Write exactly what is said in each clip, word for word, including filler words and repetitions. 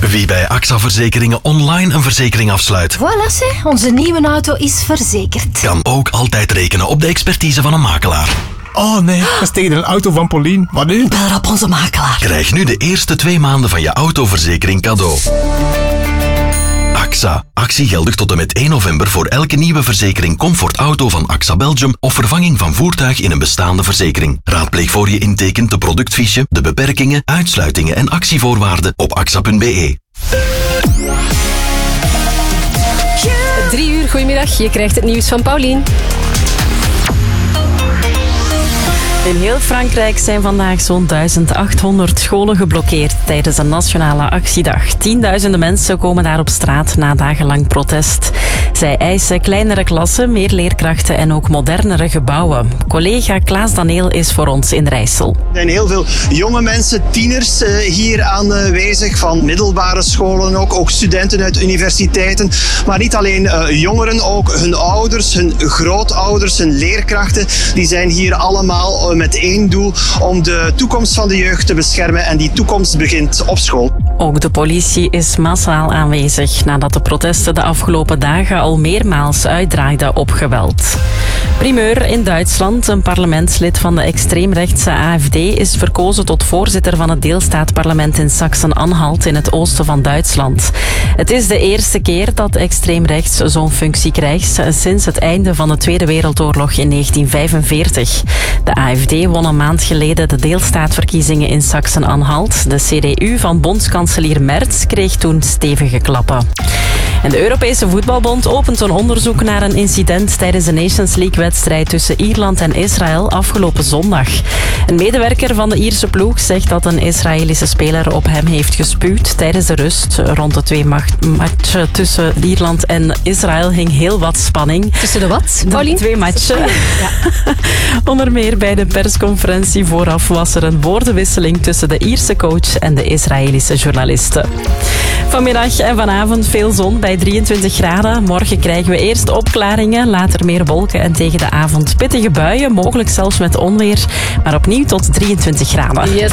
Wie bij AXA Verzekeringen online een verzekering afsluit, Voilà, zeg, onze nieuwe auto is verzekerd. kan ook altijd rekenen op de expertise van een makelaar. Oh nee, dat is tegen een auto van Paulien. Wat nu? Bel op onze makelaar. Krijg nu de eerste twee maanden van je autoverzekering cadeau. AXA. Actie geldig tot en met één november voor elke nieuwe verzekering Comfort Auto van AXA Belgium of vervanging van voertuig in een bestaande verzekering. Raadpleeg voor je intekent de productfiche, de beperkingen, uitsluitingen en actievoorwaarden op axa punt be. Drie uur, goedemiddag. Je krijgt het nieuws van Paulien. In heel Frankrijk zijn vandaag zo'n duizend achthonderd scholen geblokkeerd tijdens een nationale actiedag. Tienduizenden mensen komen daar op straat na dagenlang protest. Zij eisen kleinere klassen, meer leerkrachten en ook modernere gebouwen. Collega Klaas Daniel is voor ons in Rijssel. Er zijn heel veel jonge mensen, tieners hier aanwezig, van middelbare scholen ook, ook studenten uit universiteiten. Maar niet alleen uh, jongeren, ook hun ouders, hun grootouders, hun leerkrachten. Die zijn hier allemaal met één doel om de toekomst van de jeugd te beschermen en die toekomst begint op school. Ook de politie is massaal aanwezig nadat de protesten de afgelopen dagen al meermaals uitdraaiden op geweld. Primeur in Duitsland. Een parlementslid van de extreemrechtse A F D is verkozen tot voorzitter van het deelstaatparlement in Sachsen-Anhalt in het oosten van Duitsland. Het is de eerste keer dat extreemrechts zo'n functie krijgt sinds het einde van de Tweede Wereldoorlog in negentien vijfenveertig. De A F D won een maand geleden de deelstaatverkiezingen in Sachsen-Anhalt. De C D U van bondskanselier Merz kreeg toen stevige klappen. En de Europese Voetbalbond opent een onderzoek naar een incident tijdens de Nations League-wedstrijd tussen Ierland en Israël afgelopen zondag. Een medewerker van de Ierse ploeg zegt dat een Israëlische speler op hem heeft gespuwd tijdens de rust. Rond de twee matchen tussen Ierland en Israël hing heel wat spanning. Tussen de wat, Paulien? De twee matchen. Ja. Onder meer bij de persconferentie vooraf was er een woordenwisseling tussen de Ierse coach en de Israëlische journalisten. Vanmiddag en vanavond veel zon bij drieëntwintig graden. Morgen krijgen we eerst opklaringen, later meer wolken en tegen de avond pittige buien, mogelijk zelfs met onweer, maar opnieuw tot drieëntwintig graden. Yes.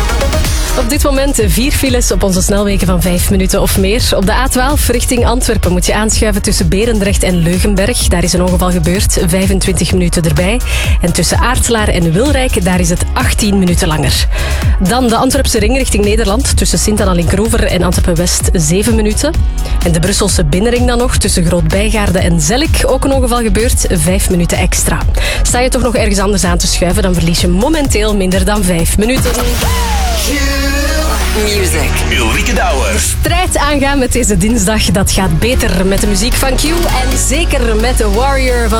Op dit moment vier files op onze snelwegen van vijf minuten of meer. Op de A twaalf richting Antwerpen moet je aanschuiven tussen Berendrecht en Leugenberg. Daar is een ongeval gebeurd, vijfentwintig minuten erbij. En tussen Aartselaar en Wilrijk, daar is het achttien minuten langer. Dan de Antwerpse ring richting Nederland, tussen Sint-Anna-Linkroever en Antwerpen-West, zeven minuten. En de Brusselse binnenring dan nog, tussen Groot-Bijgaarde en Zellik, ook een ongeval gebeurd, vijf minuten extra. Sta je toch nog ergens anders aan te schuiven, dan verlies je momenteel minder dan vijf minuten. Music. Ulrike Douwer. Strijd aangaan met deze dinsdag, dat gaat beter met de muziek van Q en zeker met de Warrior van